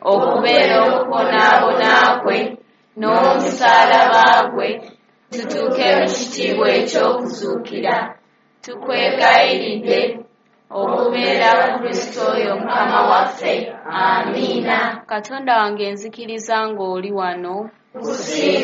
okubeera okubonaabona kwe n'omusaalaba gwe, tutuuke mu kitiibwa eky'okuzuukira. Tukwegayiridde okubeera Kristo oyo Mukama waffe. Amiina. Katonda wange nzikiriza ng'oli wano.